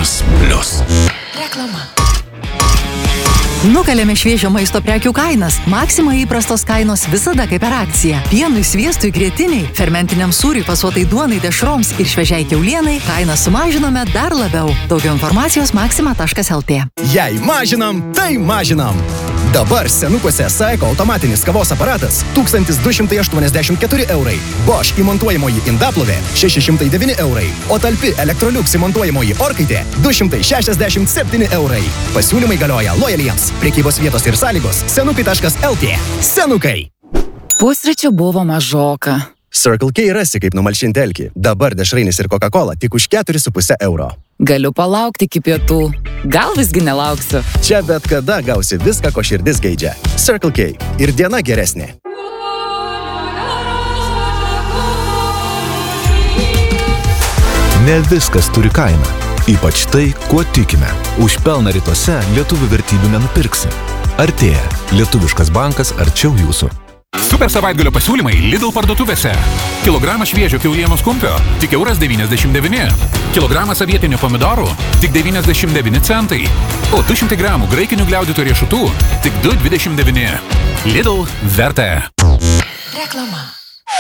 Erasmus Plus. Reklama. Nukalėme šviežio maisto prekių kainas. Maxima įprastos kainos visada kaip per akciją. Pienui, sviestui, grietiniai, fermentiniam sūriui, fasuotai duonai, dešroms ir šviežiai kiaulienai kainą sumažinome dar labiau. Daugiau informacijos maxima.lt. Jei mažinam, tai mažinam. Dabar senukuose Saeko automatinis kavos aparatas 1284 eurai. Bosch įmontuojamoji indaplovė 609 eurai. O talpi Electrolux įmontuojamoji orkaitė 267 eurai. Pasiūlymai galioja lojaliems. Prekybos vietos ir sąlygos senukai.lt. Senukai. Pusryčių buvo mažoka. Circle K rasi kaip numalšinti alkį. Dabar dešrainis ir Coca-Cola tik už 4,5 euro. Galiu palaukti iki pietų. Gal visgi nelauksiu. Čia bet kada gausi viską, ko širdis geidžia. Circle K. Ir diena geresnė. Ne viskas turi kainą. Ypač tai, kuo tikime. Už pelną rytuose lietuvių vertybių nenupirksi. Artėja. Lietuviškas bankas arčiau jūsų. Super savaitgalio pasiūlymai Lidl parduotuvėse. Kilogramas šviežio kiaulienos kumpio tik €99. Kilogramas avietinių pomidorų tik 99 centai. O 200 gramų graikinių gliaudytų riešutų tik 2,29. Lidl verta. Reklama.